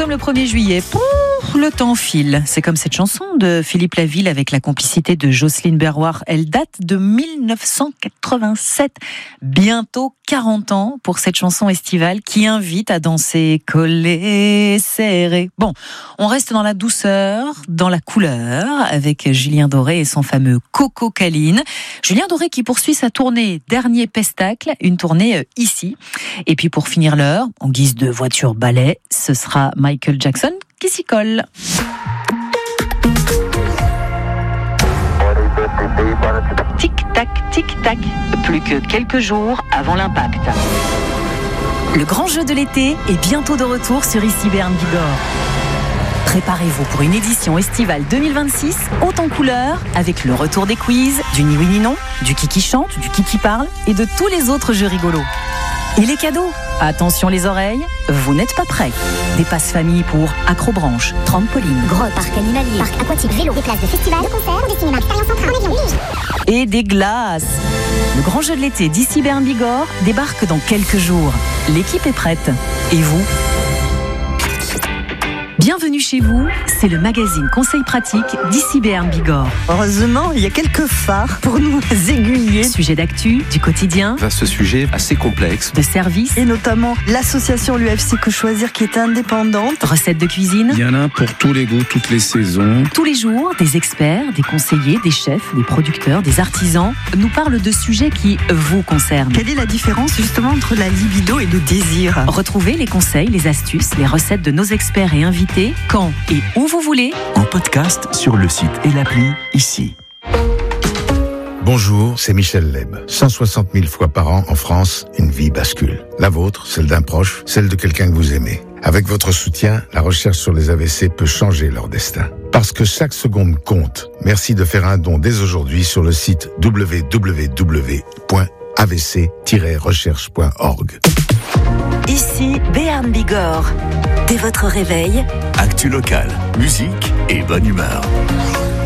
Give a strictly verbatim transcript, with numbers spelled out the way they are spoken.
sommes le premier juillet. Pouh, le temps file. C'est comme cette chanson de Philippe Laville avec la complicité de Jocelyne Berroir. Elle date de mille neuf cent quatre-vingt-sept. Bientôt quarante ans pour cette chanson estivale qui invite à danser collé, serré. Bon, on reste dans la douceur, dans la couleur avec Julien Doré et son fameux Coco Caline. Julien Doré qui poursuit sa tournée Dernier Pestacle, une tournée ici. Et puis pour finir l'heure, en guise de voiture ballet, ce sera Michael Jackson qui s'y colle. Tic-tac, tic-tac, plus que quelques jours avant l'impact. Le grand jeu de l'été est bientôt de retour sur Ici Béarn Bigorre. Préparez-vous pour une édition estivale deux mille vingt-six haute en couleurs avec le retour des quiz, du ni oui ni non, du qui qui chante, du qui qui parle et de tous les autres jeux rigolos. Et les cadeaux? Attention les oreilles, vous n'êtes pas prêts. Des passes famille pour acrobranche, trampoline, grotte, parc animalier, parc aquatique, vélo, des places de festival, de concert ou des cinémas, expérience en train, en avion, et des glaces. Le grand jeu de l'été d'Ici Béarn Bigorre débarque dans quelques jours. L'équipe est prête. Et vous? Bienvenue chez vous, c'est le magazine Conseil pratique d'Ici Béarn Bigorre. Heureusement, il y a quelques phares pour nous aiguiller. Sujet d'actu, du quotidien, vaste sujet assez complexe, de service, et notamment l'association l'U F C Que Choisir qui est indépendante. Recettes de cuisine. Il y en a pour tous les goûts, toutes les saisons. Tous les jours, des experts, des conseillers, des chefs, des producteurs, des artisans nous parlent de sujets qui vous concernent. Quelle est la différence justement entre la libido et le désir? Retrouvez les conseils, les astuces, les recettes de nos experts et invités quand et où vous voulez. En podcast sur le site et l'appli Ici. Bonjour, c'est Michel Leb. cent soixante mille fois par an en France, une vie bascule. La vôtre, celle d'un proche, celle de quelqu'un que vous aimez. Avec votre soutien, la recherche sur les A V C peut changer leur destin. Parce que chaque seconde compte. Merci de faire un don dès aujourd'hui sur le site w w w point a v c tiret recherche point org. Ici Béarn Bigorre. Dès votre réveil, actu locale, musique et bonne humeur.